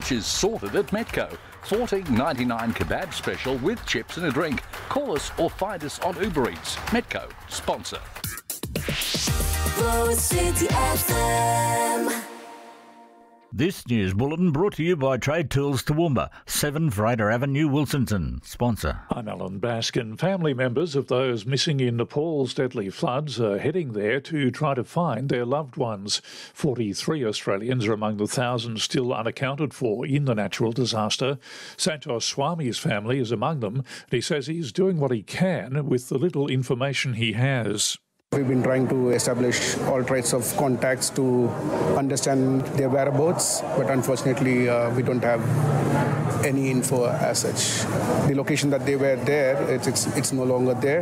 is sorted at Metco. $14.99 kebab special with chips and a drink. Call us or find us on Uber Eats. Metco, sponsor. Flow City FM. This news bulletin brought to you by Trade Tools Toowoomba, 7 Fraser Avenue, Wilsonton. Sponsor. I'm Alan Baskin. Family members of those missing in Nepal's deadly floods are heading there to try to find their loved ones. 43 Australians are among the thousands still unaccounted for in the natural disaster. Santos Swami's family is among them, and he says he's doing what he can with the little information he has. We've been trying to establish all types of contacts to understand their whereabouts, but unfortunately we don't have any info as such. The location that they were there, it's no longer there.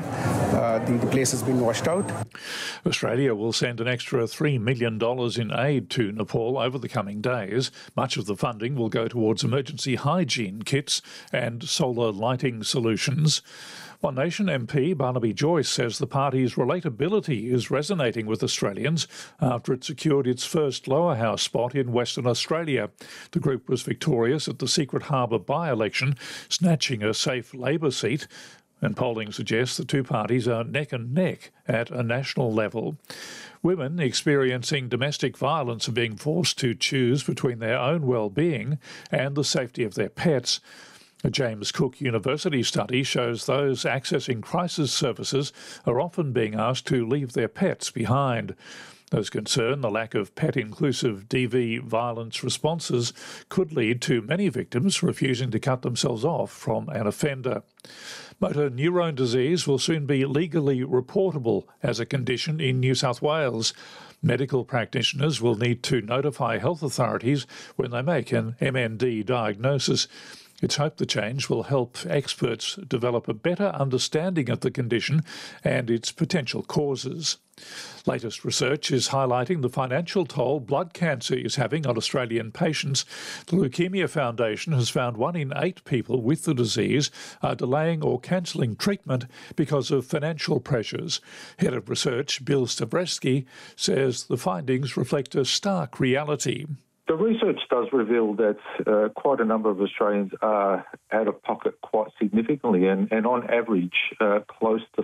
The place has been washed out. Australia will send an extra $3 million in aid to Nepal over the coming days. Much of the funding will go towards emergency hygiene kits and solar lighting solutions. One Nation MP Barnaby Joyce says the party's relatability is resonating with Australians after it secured its first lower house spot in Western Australia. The group was victorious at the Secret Harbour by-election, snatching a safe Labor seat, and polling suggests the two parties are neck and neck at a national level. Women experiencing domestic violence are being forced to choose between their own well-being and the safety of their pets. A James Cook University study shows those accessing crisis services are often being asked to leave their pets behind. Those concerned the lack of pet-inclusive DV violence responses could lead to many victims refusing to cut themselves off from an offender. Motor neurone disease will soon be legally reportable as a condition in New South Wales. Medical practitioners will need to notify health authorities when they make an MND diagnosis. It's hoped the change will help experts develop a better understanding of the condition and its potential causes. Latest research is highlighting the financial toll blood cancer is having on Australian patients. The Leukemia Foundation has found 1 in 8 people with the disease are delaying or cancelling treatment because of financial pressures. Head of Research Bill Stavresky says the findings reflect a stark reality. The research does reveal that quite a number of Australians are out of pocket quite significantly and on average close to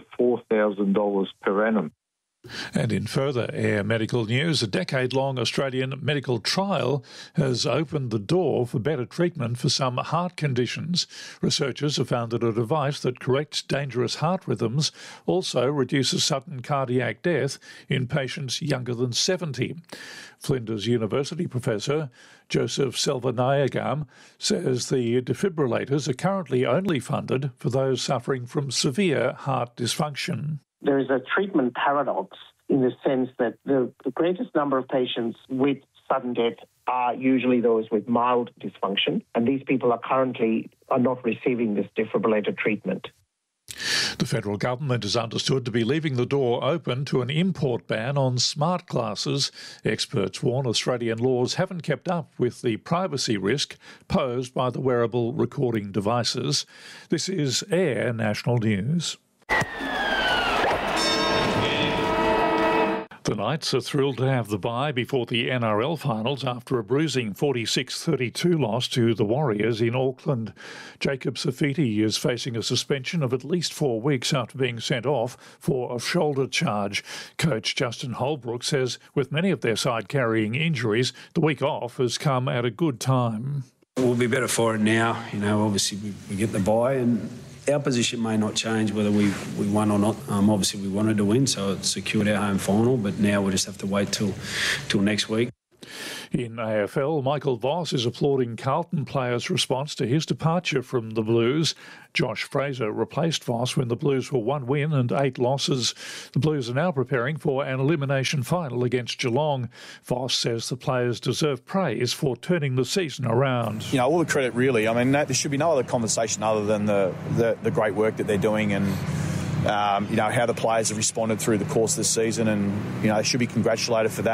$4,000 per annum. And in further air medical news, a decade-long Australian medical trial has opened the door for better treatment for some heart conditions. Researchers have found that a device that corrects dangerous heart rhythms also reduces sudden cardiac death in patients younger than 70. Flinders University professor Joseph Selvanayagam says the defibrillators are currently only funded for those suffering from severe heart dysfunction. There is a treatment paradox in the sense that the greatest number of patients with sudden death are usually those with mild dysfunction, and these people are not receiving this defibrillator treatment. The federal government is understood to be leaving the door open to an import ban on smart glasses. Experts warn Australian laws haven't kept up with the privacy risk posed by the wearable recording devices. This is Air National News. The Knights are thrilled to have the bye before the NRL finals after a bruising 46-32 loss to the Warriors in Auckland. Jacob Safiti is facing a suspension of at least 4 weeks after being sent off for a shoulder charge. Coach Justin Holbrook says with many of their side carrying injuries, the week off has come at a good time. We'll be better for it now. Obviously we get the bye and our position may not change whether we won or not. Obviously, we wanted to win, so it secured our home final, but now we'll just have to wait till next week. In AFL, Michael Voss is applauding Carlton players' response to his departure from the Blues. Josh Fraser replaced Voss when the Blues were 1 win and 8 losses. The Blues are now preparing for an elimination final against Geelong. Voss says the players deserve praise for turning the season around. All the credit really. There should be no other conversation other than the great work that they're doing and how the players have responded through the course of the season, and they should be congratulated for that.